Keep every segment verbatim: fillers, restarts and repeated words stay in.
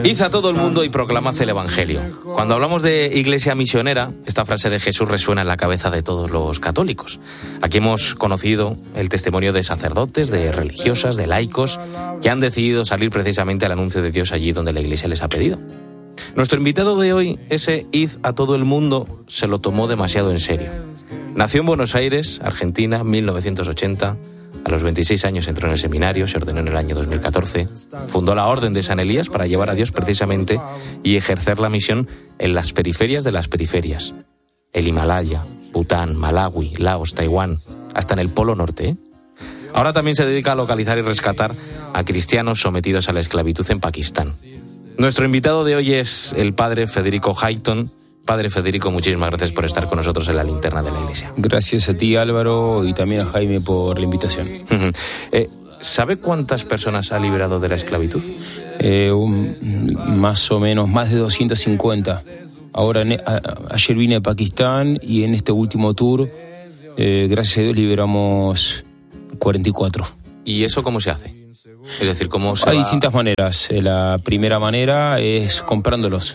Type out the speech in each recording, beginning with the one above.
Id a todo el mundo y proclamad el Evangelio. Cuando hablamos de iglesia misionera, esta frase de Jesús resuena en la cabeza de todos los católicos. Aquí hemos conocido el testimonio de sacerdotes, de religiosas, de laicos, que han decidido salir precisamente al anuncio de Dios allí donde la iglesia les ha pedido. Nuestro invitado de hoy, ese id a todo el mundo, se lo tomó demasiado en serio. Nació en Buenos Aires, Argentina, mil novecientos ochenta. A los veintiséis años entró en el seminario, se ordenó en el año dos mil catorce. Fundó la Orden de San Elías para llevar a Dios precisamente y ejercer la misión en las periferias de las periferias. El Himalaya, Bután, Malawi, Laos, Taiwán, hasta en el Polo Norte, ¿eh? Ahora también se dedica a localizar y rescatar a cristianos sometidos a la esclavitud en Pakistán. Nuestro invitado de hoy es el padre Federico Hayton. Padre Federico, muchísimas gracias por estar con nosotros en la linterna de la iglesia. Gracias a ti, Álvaro, y también a Jaime por la invitación. Uh-huh. eh, ¿Sabe cuántas personas ha liberado de la esclavitud? Eh, un, más o menos, más de doscientas cincuenta. Ahora, a, ayer vine de Pakistán y en este último tour, eh, gracias a Dios, liberamos cuarenta y cuatro. ¿Y eso cómo se hace? Es decir, ¿cómo se Hay va? distintas maneras. La primera manera es comprándolos.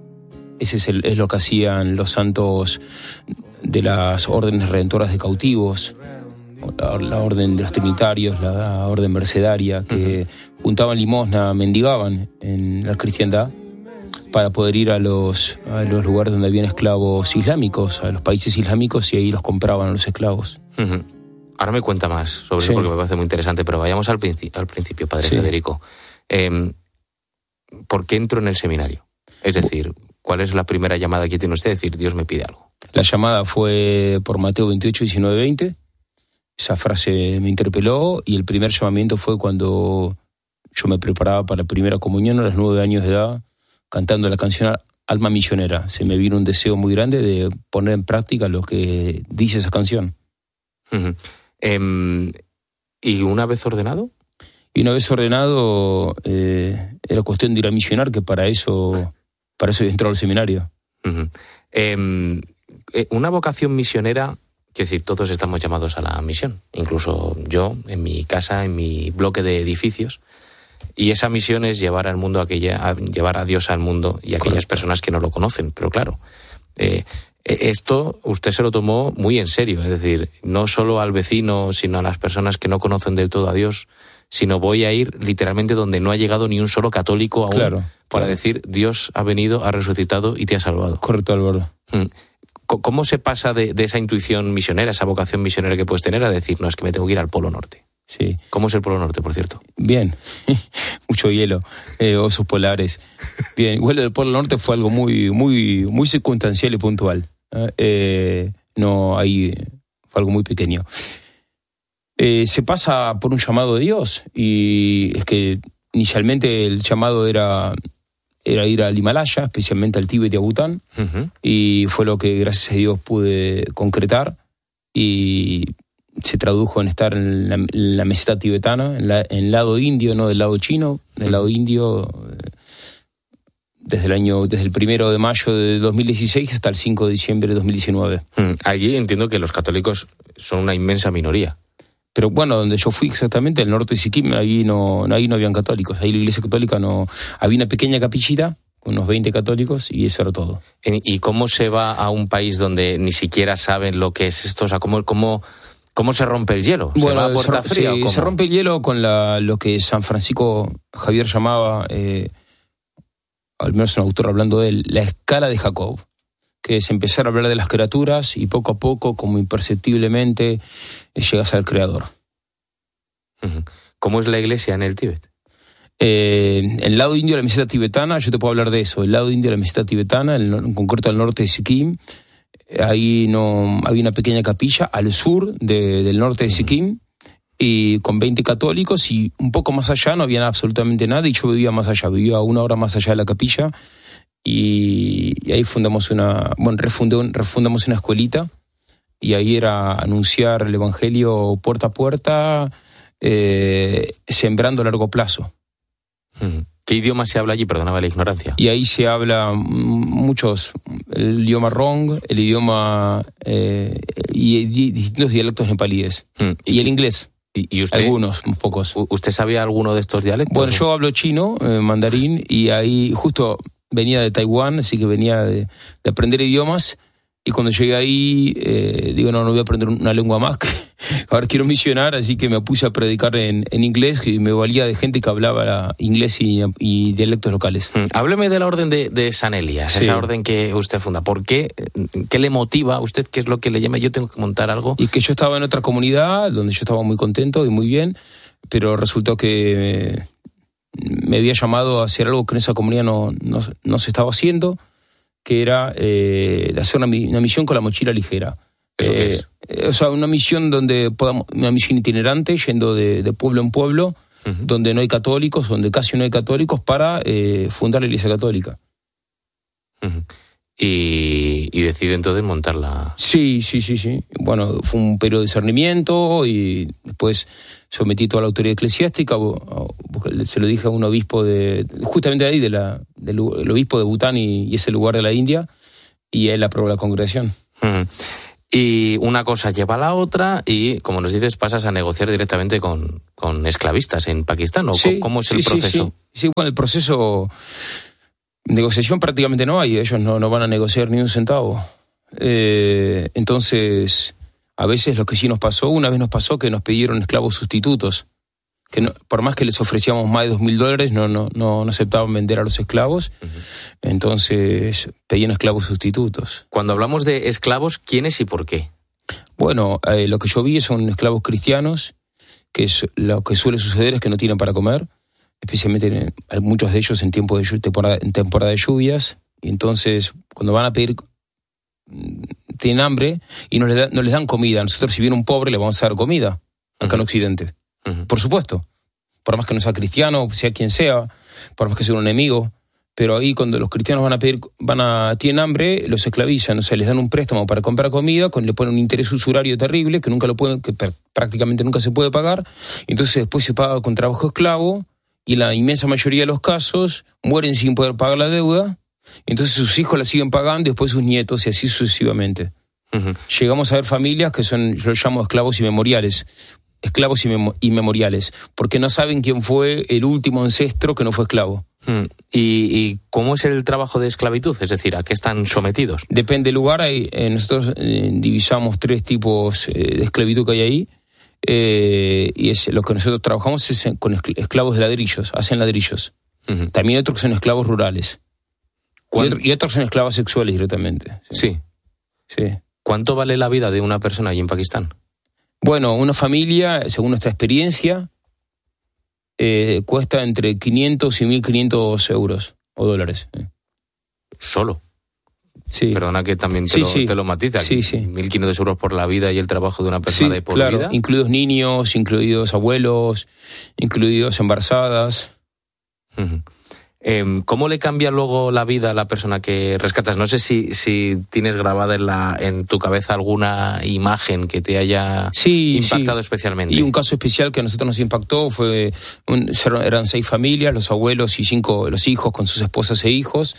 Ese es, el, es lo que hacían los santos de las órdenes redentoras de cautivos, la, la orden de los trinitarios, la orden mercedaria, que uh-huh. juntaban limosna, mendigaban en la cristiandad para poder ir a los, a los lugares donde habían esclavos islámicos, a los países islámicos, y ahí los compraban a los esclavos. Uh-huh. Ahora me cuenta más sobre sí. eso porque me parece muy interesante, pero vayamos al, princi- al principio, padre sí. Federico. Eh, ¿Por qué entró en el seminario? Es decir, ¿cuál es la primera llamada que tiene usted? Es decir, Dios me pide algo. La llamada fue por Mateo veintiocho, diecinueve, veinte. Esa frase me interpeló y el primer llamamiento fue cuando yo me preparaba para la primera comunión a los nueve años de edad, cantando la canción Alma Misionera. Se me vino un deseo muy grande de poner en práctica lo que dice esa canción. Uh-huh. Eh, ¿Y una vez ordenado? Y una vez ordenado, eh, era cuestión de ir a misionar, que para eso... Para eso he entrado al seminario. Uh-huh. Eh, una vocación misionera, que decir, todos estamos llamados a la misión, incluso yo, en mi casa, en mi bloque de edificios, y esa misión es llevar al mundo aquella, a llevar a Dios al mundo y a aquellas Correcto. Personas que no lo conocen, pero claro, eh, esto usted se lo tomó muy en serio, es decir, no solo al vecino, sino a las personas que no conocen del todo a Dios, sino voy a ir literalmente donde no ha llegado ni un solo católico aún, claro, para claro. decir, Dios ha venido, ha resucitado y te ha salvado. Correcto, Álvaro. ¿Cómo se pasa de, de esa intuición misionera, esa vocación misionera que puedes tener, a decir, no, es que me tengo que ir al Polo Norte? Sí. ¿Cómo es el Polo Norte, por cierto? Bien, mucho hielo, eh, osos polares. Bien, igual el Polo Norte fue algo muy, muy, muy circunstancial y puntual. Eh, no, ahí fue algo muy pequeño. Eh, se pasa por un llamado de Dios, y es que inicialmente el llamado era, era ir al Himalaya, especialmente al Tíbet y a Bután, uh-huh. y fue lo que gracias a Dios pude concretar, y se tradujo en estar en la, en la meseta tibetana, en, la, en el lado indio, no del lado chino, del uh-huh. lado indio, desde el año, desde el primero de mayo de dos mil dieciséis hasta el cinco de diciembre de dos mil diecinueve. Uh-huh. Allí entiendo que los católicos son una inmensa minoría. Pero bueno, donde yo fui exactamente, el norte de Sikkim, ahí no, ahí no habían católicos. Ahí la iglesia católica no... Había una pequeña capillita, unos veinte católicos, y eso era todo. ¿Y cómo se va a un país donde ni siquiera saben lo que es esto? O sea, ¿cómo, cómo, cómo se rompe el hielo? ¿Se bueno, va a puerta se, fría sí, o cómo? Se rompe el hielo con la, lo que San Francisco Javier llamaba, eh, al menos un autor hablando de él, la escala de Jacob, que es empezar a hablar de las criaturas y poco a poco, como imperceptiblemente, llegas al Creador. ¿Cómo es la iglesia en el Tíbet? Eh, el lado indio de la meseta tibetana, yo te puedo hablar de eso. El lado indio de la meseta tibetana, en concreto al norte de Sikkim, ahí no había una pequeña capilla al sur de, del norte de Sikkim, y con veinte católicos, y un poco más allá no había absolutamente nada, y yo vivía más allá, vivía una hora más allá de la capilla, y, y ahí fundamos una, bueno, refundé, refundamos una escuelita, y ahí era anunciar el evangelio puerta a puerta, eh, sembrando a largo plazo. ¿Qué idioma se habla allí? Perdóname la ignorancia. Y ahí se habla muchos, el idioma Rong, el idioma eh, y, y distintos dialectos nepalíes. Mm. ¿Y, y el inglés. ¿Y, y usted? Algunos, pocos. ¿Usted sabía alguno de estos dialectos? Bueno, yo hablo chino, eh, mandarín, y ahí justo venía de Taiwán, así que venía de, de aprender idiomas. Y cuando llegué ahí, eh, digo, no, no voy a aprender una lengua más, que ahora quiero misionar, así que me puse a predicar en, en inglés, y me valía de gente que hablaba inglés y, y dialectos locales. Mm, hábleme de la orden de, de San Elías, sí. Esa orden que usted funda. ¿Por qué? ¿Qué le motiva a usted? ¿Qué es lo que le llama? Yo tengo que montar algo. Y que yo estaba en otra comunidad, donde yo estaba muy contento y muy bien, pero resultó que me había llamado a hacer algo que en esa comunidad no, no, no se estaba haciendo, que era eh, de hacer una, una misión con la mochila ligera. ¿Eso eh, qué es? Eh, o sea, una misión donde podamos, una misión itinerante, yendo de, de pueblo en pueblo, uh-huh. donde no hay católicos, donde casi no hay católicos, para eh, fundar la Iglesia Católica. Uh-huh. Y, y decide entonces montarla. Sí, sí, sí, sí. Bueno, fue un periodo de discernimiento y después sometí toda la autoridad eclesiástica. Se lo dije a un obispo de, justamente de ahí, de la, del el obispo de Bután y, y ese lugar de la India, y él aprobó la congregación. Uh-huh. Y una cosa lleva a la otra y, como nos dices, pasas a negociar directamente con, con esclavistas en Pakistán. ¿O sí, cómo es el sí, proceso? Sí, sí. sí, bueno, el proceso... Negociación prácticamente no hay, ellos no, no van a negociar ni un centavo. Eh, entonces, a veces lo que sí nos pasó, una vez nos pasó que nos pidieron esclavos sustitutos, que no, por más que les ofrecíamos más de dos mil dólares, no, no, no, no aceptaban vender a los esclavos, uh-huh. Entonces pedían esclavos sustitutos. Cuando hablamos de esclavos, ¿quiénes y por qué? Bueno, eh, lo que yo vi son esclavos cristianos, que es, lo que suele suceder es que no tienen para comer, especialmente en, muchos de ellos en tiempo de temporada, en temporada de lluvias, y entonces cuando van a pedir, tienen hambre y no les, da, no les dan comida. Nosotros, si viene un pobre, le vamos a dar comida, acá uh-huh. en Occidente. Uh-huh. Por supuesto, por más que no sea cristiano, sea quien sea, por más que sea un enemigo, pero ahí cuando los cristianos van a pedir, van a, tienen hambre, los esclavizan, o sea, les dan un préstamo para comprar comida, con, le ponen un interés usurario terrible, que nunca lo pueden, que prácticamente nunca se puede pagar, y entonces después se paga con trabajo esclavo, y la inmensa mayoría de los casos mueren sin poder pagar la deuda, y entonces sus hijos la siguen pagando, y después sus nietos, y así sucesivamente. Uh-huh. Llegamos a ver familias que son, yo los llamo esclavos inmemoriales, esclavos inmemoriales, porque no saben quién fue el último ancestro que no fue esclavo. Hmm. ¿Y, ¿Y cómo es el trabajo de esclavitud? Es decir, ¿a qué están sometidos? Depende del lugar. Hay, eh, nosotros eh, divisamos tres tipos eh, de esclavitud que hay ahí, eh, y es, lo que nosotros trabajamos es con esclavos de ladrillos, hacen ladrillos. Uh-huh. También otros que son esclavos rurales. Y, otro, y otros son esclavos sexuales directamente. Sí. Sí. Sí. ¿Cuánto vale la vida de una persona allí en Pakistán? Bueno, una familia, según nuestra experiencia, eh, cuesta entre quinientos y mil quinientos euros o dólares. Eh. ¿Solo? Sí. Perdona que también te, sí, lo, sí. te lo matiza. Sí, sí. mil quinientos euros por la vida y el trabajo de una persona sí, de por claro, vida. Incluidos niños, incluidos abuelos, incluidos embarazadas. Uh-huh. Eh, ¿Cómo le cambia luego la vida a la persona que rescatas? No sé si, si tienes grabada en, la, en tu cabeza alguna imagen que te haya sí, impactado sí. especialmente. Y un caso especial que a nosotros nos impactó fue, un, eran seis familias, los abuelos y cinco los hijos con sus esposas e hijos,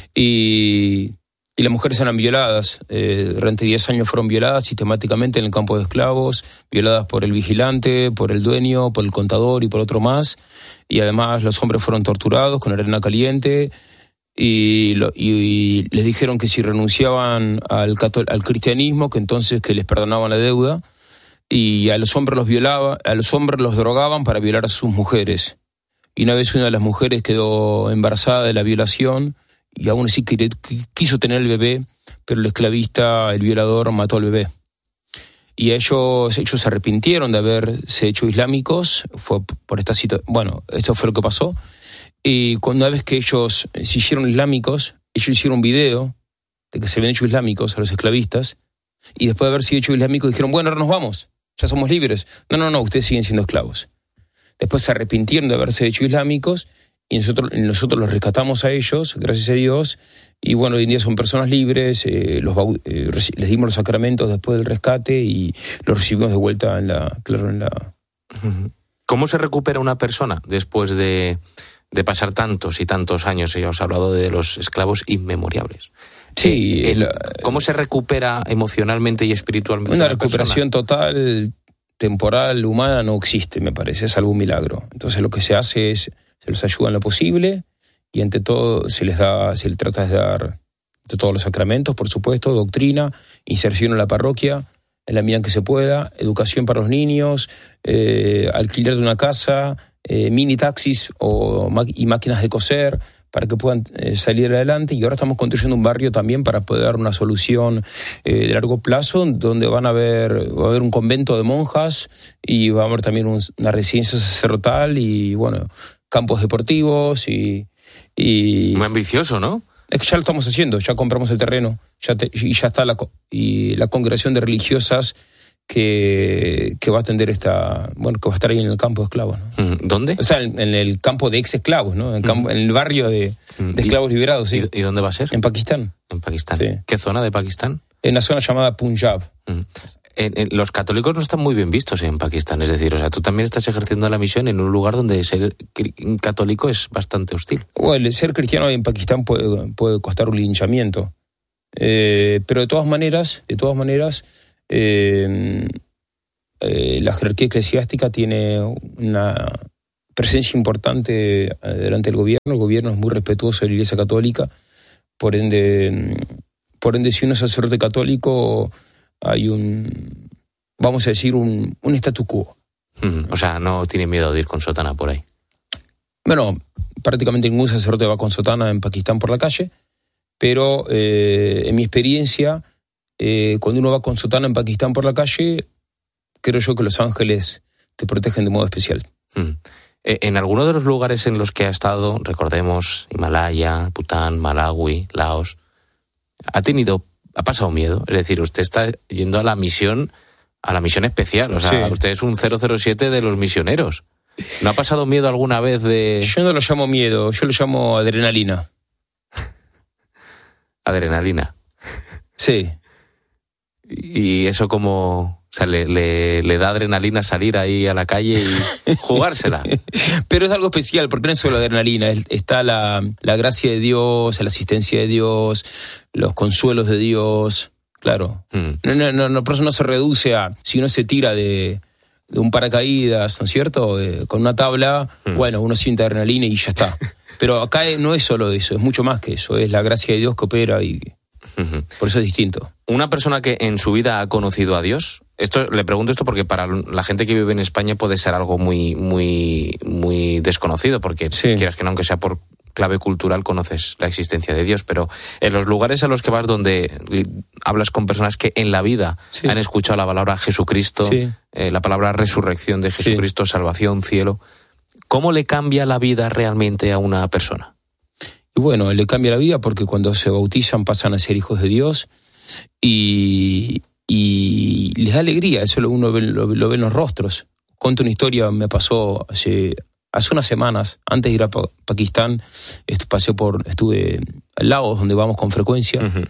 y, y las mujeres eran violadas. Eh, durante diez años fueron violadas sistemáticamente en el campo de esclavos, violadas por el vigilante, por el dueño, por el contador y por otro más. Y además los hombres fueron torturados con arena caliente y, lo, y, y les dijeron que si renunciaban al, catol- al cristianismo, que entonces que les perdonaban la deuda, y a los hombres los violaba, a los hombres los drogaban para violar a sus mujeres. Y una vez una de las mujeres quedó embarazada de la violación y aún así quiso tener el bebé, pero el esclavista, el violador, mató al bebé. Y ellos, ellos se arrepintieron de haberse hecho islámicos, fue por esta situación, bueno, esto fue lo que pasó. Y una vez que ellos se hicieron islámicos, ellos hicieron un video de que se habían hecho islámicos a los esclavistas, y después de haber sido hecho islámicos dijeron, bueno, ahora nos vamos, ya somos libres. No, no, no, ustedes siguen siendo esclavos. Después se arrepintieron de haberse hecho islámicos, y nosotros, nosotros los rescatamos a ellos, gracias a Dios, y bueno, hoy en día son personas libres, eh, los, eh, les dimos los sacramentos después del rescate y los recibimos de vuelta en la, claro, en la... ¿Cómo se recupera una persona después de, de pasar tantos y tantos años? Ya os he hablado de los esclavos inmemorables. Sí. Eh, el, ¿Cómo se recupera emocionalmente y espiritualmente una una recuperación persona? total, temporal humana no existe, me parece, es algún milagro. Entonces lo que se hace es, se los ayuda en lo posible y ante todo se les da, se les trata de dar de todos los sacramentos, por supuesto, doctrina, inserción en la parroquia, en la medida en que se pueda, educación para los niños, eh, alquiler de una casa, eh, mini taxis o, y máquinas de coser para que puedan eh, salir adelante. Y ahora estamos construyendo un barrio también para poder dar una solución eh, de largo plazo, donde van a haber, va a haber un convento de monjas y va a haber también un, una residencia sacerdotal y, bueno, campos deportivos y... y muy ambicioso, ¿no? Es que ya lo estamos haciendo, ya compramos el terreno ya te, y ya está la, y la congregación de religiosas que, que va a atender esta, bueno, que va a estar ahí en el campo de esclavos, ¿no? ¿Dónde? O sea, en, en el campo de ex esclavos, ¿no? En, campo, en el barrio de, de esclavos ¿Y, liberados, sí. ¿Y dónde va a ser? En Pakistán. En Pakistán. Sí. ¿Qué zona de Pakistán? En la zona llamada Punjab. Mm. En, en, los católicos no están muy bien vistos en Pakistán, es decir, o sea, tú también estás ejerciendo la misión en un lugar donde ser católico es bastante hostil. Bueno, el ser cristiano en Pakistán puede, puede costar un linchamiento, eh, pero de todas maneras, de todas maneras, eh, eh, la jerarquía eclesiástica tiene una presencia importante eh, delante del gobierno. El gobierno es muy respetuoso de la Iglesia Católica, por ende, por ende, si uno es sacerdote católico, hay un, vamos a decir, un, un statu quo. Mm, o sea, no tiene miedo de ir con sotana por ahí. Bueno, prácticamente ningún sacerdote va con sotana en Pakistán por la calle, pero eh, en mi experiencia, eh, cuando uno va con sotana en Pakistán por la calle, creo yo que los ángeles te protegen de modo especial. Mm. En alguno de los lugares en los que ha estado, recordemos, Himalaya, Bután, Malawi, Laos, ¿ha tenido... ¿Ha pasado miedo? Es decir, usted está yendo a la misión, a la misión especial. O sea, sí. Usted es un cero cero siete de los misioneros. ¿No ha pasado miedo alguna vez de...? Yo no lo llamo miedo, yo lo llamo adrenalina. ¿Adrenalina? Sí. ¿Y eso como...? O sea, le, le, le da adrenalina salir ahí a la calle y jugársela. Pero es algo especial, porque no es solo adrenalina. Está la, la gracia de Dios, la asistencia de Dios, los consuelos de Dios. Claro. Mm. No, no, no, no, por eso no se reduce a... Si uno se tira de, de un paracaídas, ¿no es cierto? Eh, con una tabla, mm. bueno, uno siente adrenalina y ya está. Pero acá no es solo eso, es mucho más que eso. Es la gracia de Dios que opera y... Uh-huh. Por eso es distinto. Una persona que en su vida ha conocido a Dios, esto le pregunto esto porque para la gente que vive en España puede ser algo muy muy muy desconocido, porque sí. Quieras que no, aunque sea por clave cultural, conoces la existencia de Dios, pero en los lugares a los que vas donde hablas con personas que en la vida sí. han escuchado la palabra Jesucristo, sí. eh, la palabra resurrección de Jesucristo, sí. salvación, cielo, ¿cómo le cambia la vida realmente a una persona? Y bueno, le cambia la vida porque cuando se bautizan pasan a ser hijos de Dios y, y les da alegría, eso uno lo, lo, lo ve en los rostros. Cuento una historia, me pasó hace, hace unas semanas, antes de ir a pa- Pakistán, est- pasé por, estuve al Laos, donde vamos con frecuencia, uh-huh.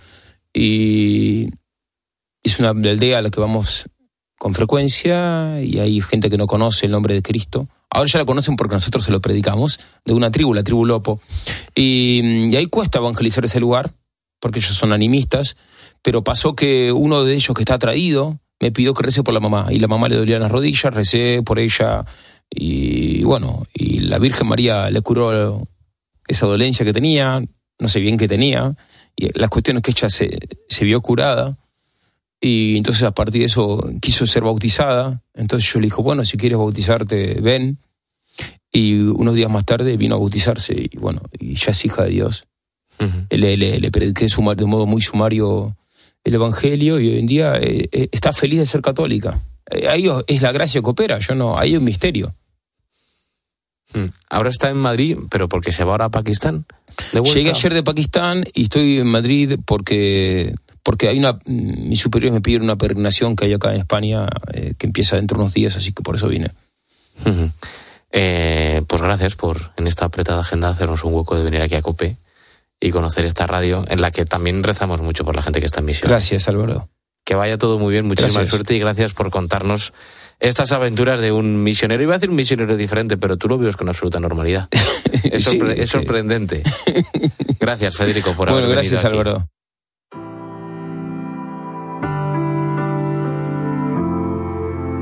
y es una aldea a la que vamos con frecuencia y hay gente que no conoce el nombre de Cristo. Ahora ya la conocen porque nosotros se lo predicamos, de una tribu, la tribu Lopo. Y, y ahí cuesta evangelizar ese lugar, porque ellos son animistas, pero pasó que uno de ellos que está atraído me pidió que rece por la mamá, y la mamá le dolían las rodillas, recé por ella, y bueno, y la Virgen María le curó esa dolencia que tenía, no sé bien qué tenía, y la cuestión es que ella se, se vio curada, y entonces a partir de eso quiso ser bautizada. Entonces yo le dije, bueno, si quieres bautizarte, ven. Y unos días más tarde vino a bautizarse y bueno, y ya es hija de Dios. Uh-huh. Le, le, le prediqué sumar, de modo muy sumario el evangelio y hoy en día eh, eh, está feliz de ser católica. Eh, ahí es la gracia que opera, yo no, ahí hay un misterio. Uh-huh. Ahora está en Madrid, pero porque se va ahora a Pakistán. ¿De vuelta? Llegué ayer de Pakistán y estoy en Madrid porque... Porque hay una, mis superiores me pidieron una peregrinación que hay acá en España eh, que empieza dentro de unos días, así que por eso vine. Uh-huh. Eh, pues gracias por en esta apretada agenda hacernos un hueco de venir aquí a COPE y conocer esta radio en la que también rezamos mucho por la gente que está en misión. Gracias, Álvaro. Que vaya todo muy bien, muchísima gracias. Suerte y gracias por contarnos estas aventuras de un misionero. Iba a decir un misionero diferente, pero tú lo vives con absoluta normalidad. Es, sorpre- sí, es sorprendente. Sí. Gracias, Federico, por haber bueno, venido gracias, aquí. Álvaro.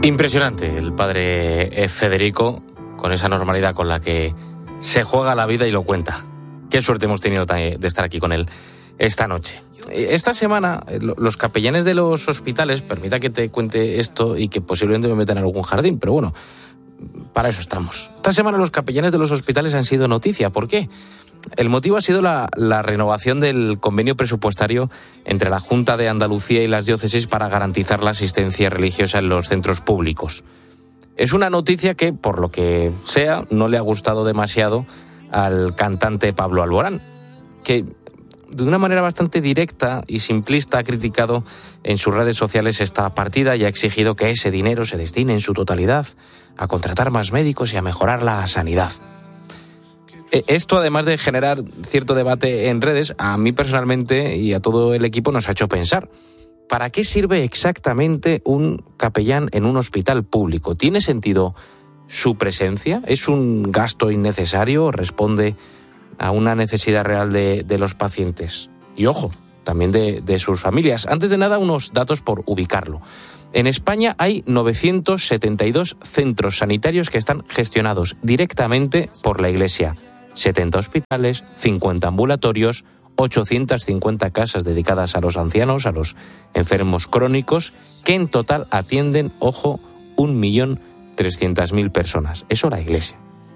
Impresionante el padre Federico, con esa normalidad con la que se juega la vida y lo cuenta. Qué suerte hemos tenido de estar aquí con él esta noche. Esta semana, los capellanes de los hospitales, permita que te cuente esto y que posiblemente me metan en algún jardín, pero bueno, para eso estamos. Esta semana los capellanes de los hospitales han sido noticia. ¿Por qué? El motivo ha sido la, la renovación del convenio presupuestario entre la Junta de Andalucía y las diócesis para garantizar la asistencia religiosa en los centros públicos. Es una noticia que, por lo que sea, no le ha gustado demasiado al cantante Pablo Alborán, que de una manera bastante directa y simplista ha criticado en sus redes sociales esta partida y ha exigido que ese dinero se destine en su totalidad a contratar más médicos y a mejorar la sanidad. Esto, además de generar cierto debate en redes, a mí personalmente y a todo el equipo nos ha hecho pensar: ¿para qué sirve exactamente un capellán en un hospital público? ¿Tiene sentido su presencia? ¿Es un gasto innecesario? ¿Responde a una necesidad real de, de los pacientes? Y ojo, también de, de sus familias. Antes de nada, unos datos por ubicarlo. En España hay novecientos setenta y dos centros sanitarios que están gestionados directamente por la Iglesia. setenta hospitales, cincuenta ambulatorios, ochocientas cincuenta casas dedicadas a los ancianos, a los enfermos crónicos, que en total atienden, ojo, un millón trescientas mil personas. Eso la Iglesia.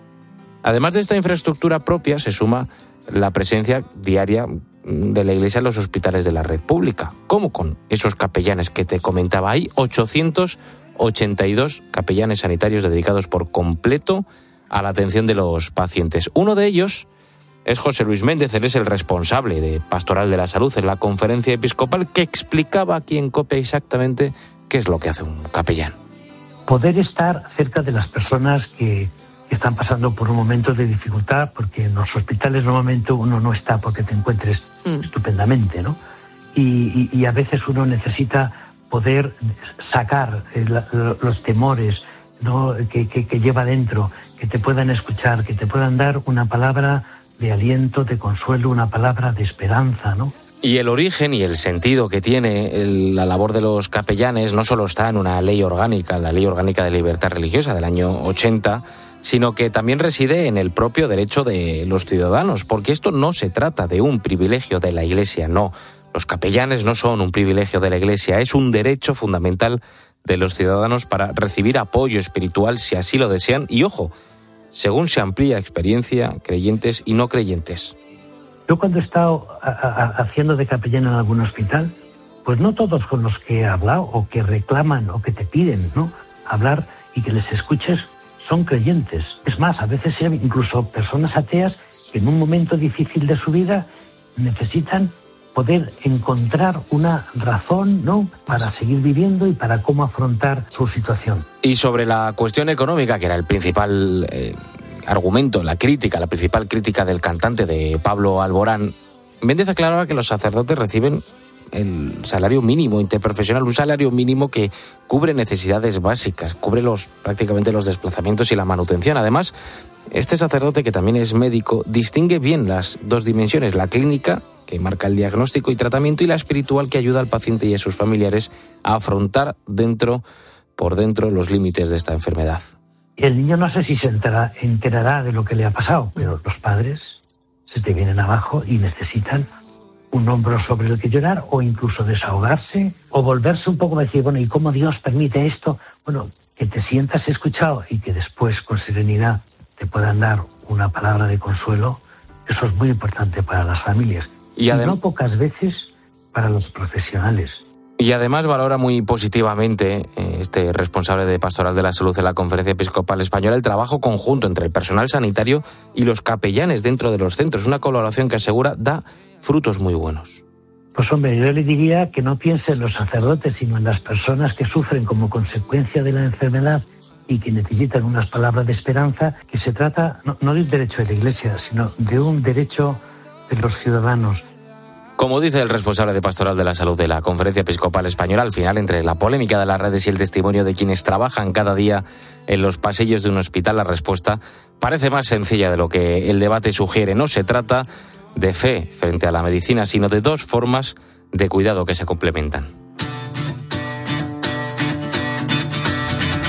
Además de esta infraestructura propia, se suma la presencia diaria de la Iglesia en los hospitales de la red pública. ¿Cómo? Con esos capellanes que te comentaba. Hay ochocientos ochenta y dos capellanes sanitarios dedicados por completo a la atención de los pacientes. Uno de ellos es José Luis Méndez, él es el responsable de Pastoral de la Salud en la Conferencia Episcopal, que explicaba aquí en COPE exactamente qué es lo que hace un capellán. Poder estar cerca de las personas que están pasando por un momento de dificultad, porque en los hospitales normalmente uno no está porque te encuentres mm. estupendamente, ¿no? Y, y, y a veces uno necesita poder sacar el, los temores, ¿no? que, que, que lleva dentro, que te puedan escuchar, que te puedan dar una palabra de aliento, de consuelo, una palabra de esperanza, ¿no? Y el origen y el sentido que tiene el, la labor de los capellanes no solo está en una ley orgánica, la Ley Orgánica de Libertad Religiosa del año ochenta, sino que también reside en el propio derecho de los ciudadanos, porque esto no se trata de un privilegio de la Iglesia, no. Los capellanes no son un privilegio de la Iglesia, es un derecho fundamental de los ciudadanos para recibir apoyo espiritual si así lo desean, y ojo, según se amplía experiencia, creyentes y no creyentes. Yo cuando he estado a, a, haciendo de capellán en algún hospital, pues no todos con los que he hablado o que reclaman o que te piden, ¿no?, hablar y que les escuches son creyentes. Es más, a veces hay incluso personas ateas que en un momento difícil de su vida necesitan poder encontrar una razón, ¿no?, para seguir viviendo y para cómo afrontar su situación. Y sobre la cuestión económica, que era el principal eh, argumento, la crítica, la principal crítica del cantante, de Pablo Alborán, Méndez aclaraba que los sacerdotes reciben el salario mínimo interprofesional, un salario mínimo que cubre necesidades básicas, cubre los prácticamente los desplazamientos y la manutención. Además, este sacerdote, que también es médico, distingue bien las dos dimensiones, la clínica, que marca el diagnóstico y tratamiento, y la espiritual, que ayuda al paciente y a sus familiares a afrontar dentro, por dentro, los límites de esta enfermedad. El niño no sé si se enterará, enterará de lo que le ha pasado, pero los padres se te vienen abajo y necesitan un hombro sobre el que llorar, o incluso desahogarse, o volverse un poco a decir, bueno, ¿y cómo Dios permite esto? Bueno, que te sientas escuchado y que después, con serenidad, te puedan dar una palabra de consuelo. Eso es muy importante para las familias. Y, adem- y no pocas veces para los profesionales. Y además valora muy positivamente eh, este responsable de Pastoral de la Salud en la Conferencia Episcopal Española el trabajo conjunto entre el personal sanitario y los capellanes dentro de los centros, una colaboración que asegura da frutos muy buenos. Pues hombre, yo le diría que no piense en los sacerdotes, sino en las personas que sufren como consecuencia de la enfermedad y que necesitan unas palabras de esperanza, que se trata no, no de un derecho de la Iglesia, sino de un derecho de los ciudadanos. Como dice el responsable de Pastoral de la Salud de la Conferencia Episcopal Española, al final, entre la polémica de las redes y el testimonio de quienes trabajan cada día en los pasillos de un hospital, la respuesta parece más sencilla de lo que el debate sugiere. No se trata de fe frente a la medicina, sino de dos formas de cuidado que se complementan.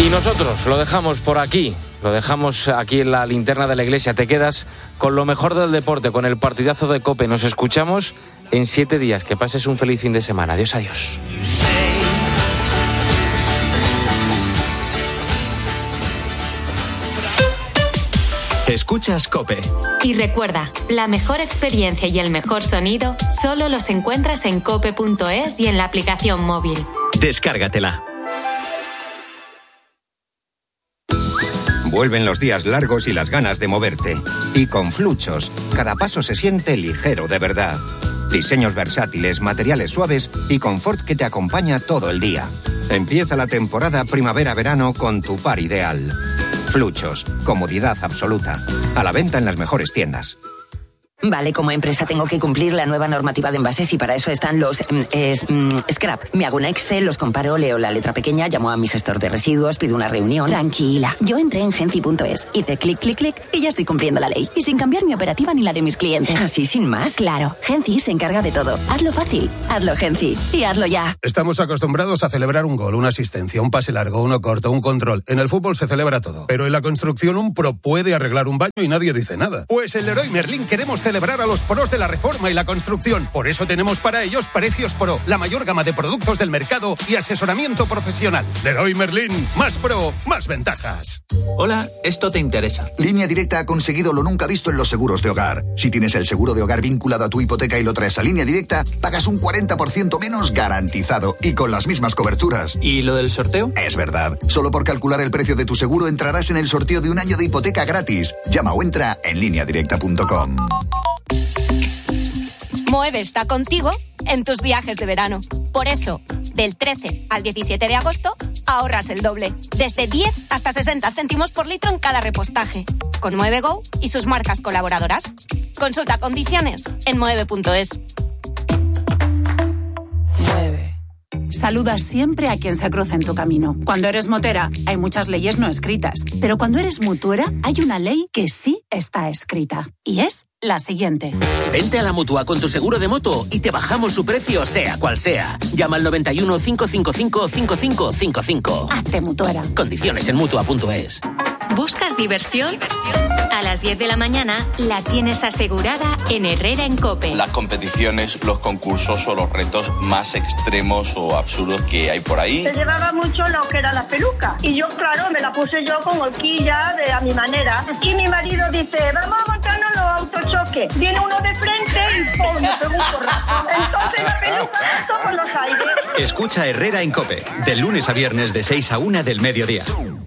Y nosotros lo dejamos por aquí, lo dejamos aquí en la linterna de la iglesia. Te quedas con lo mejor del deporte, con el partidazo de COPE. Nos escuchamos en siete días. Que pases un feliz fin de semana. Adiós, adiós. Escuchas COPE. Y recuerda, la mejor experiencia y el mejor sonido solo los encuentras en cope punto es y en la aplicación móvil. Descárgatela. Vuelven los días largos y las ganas de moverte. Y con Fluchos, cada paso se siente ligero de verdad. Diseños versátiles, materiales suaves y confort que te acompaña todo el día. Empieza la temporada primavera-verano con tu par ideal. Fluchos, comodidad absoluta. A la venta en las mejores tiendas. Vale, como empresa tengo que cumplir la nueva normativa de envases y para eso están los mm, es, mm, scrap. Me hago un Excel, los comparo, leo la letra pequeña, llamo a mi gestor de residuos, pido una reunión. Tranquila, yo entré en genci punto es, hice clic, clic, clic y ya estoy cumpliendo la ley. Y sin cambiar mi operativa ni la de mis clientes. ¿Así sin más? Claro, Genci se encarga de todo. Hazlo fácil, hazlo Genci y hazlo ya. Estamos acostumbrados a celebrar un gol, una asistencia, un pase largo, uno corto, un control. En el fútbol se celebra todo. Pero en la construcción un pro puede arreglar un baño y nadie dice nada. Pues en Leroy Merlin queremos celebrar a los pros de la reforma y la construcción. Por eso tenemos para ellos precios pro, la mayor gama de productos del mercado y asesoramiento profesional. Leroy Merlin, más pro, más ventajas. Hola, esto te interesa. Línea Directa ha conseguido lo nunca visto en los seguros de hogar. Si tienes el seguro de hogar vinculado a tu hipoteca y lo traes a Línea Directa, pagas un cuarenta por ciento menos garantizado y con las mismas coberturas. ¿Y lo del sorteo? Es verdad. Solo por calcular el precio de tu seguro entrarás en el sorteo de un año de hipoteca gratis. Llama o entra en línea directa punto com. Moeve está contigo en tus viajes de verano. Por eso, del trece al diecisiete de agosto, ahorras el doble. Desde diez hasta sesenta céntimos por litro en cada repostaje. Con Moeve Go y sus marcas colaboradoras. Consulta condiciones en moeve punto es. Mueve. Saluda siempre a quien se cruza en tu camino. Cuando eres motera, hay muchas leyes no escritas. Pero cuando eres mutuera, hay una ley que sí está escrita. Y es la siguiente. Vente a la Mutua con tu seguro de moto y te bajamos su precio, sea cual sea. Llama al noventa y uno, cinco cinco cinco, cinco cinco cinco cinco. Hazte mutuera. Condiciones en mutua punto es. ¿Buscas diversión? ¿Diversión? A las diez de la mañana la tienes asegurada en Herrera en COPE. Las competiciones, los concursos o los retos más extremos o absurdos que hay por ahí. Se llevaba mucho lo que era la peluca. Y yo, claro, me la puse yo con horquilla de a mi manera. Y mi marido dice, vamos a montarnos los autochoques. Viene uno de frente y ¡pum! Me pegó un porrazo. Entonces la peluca pasó por los aires. Escucha Herrera en COPE, de lunes a viernes de seis a una del mediodía.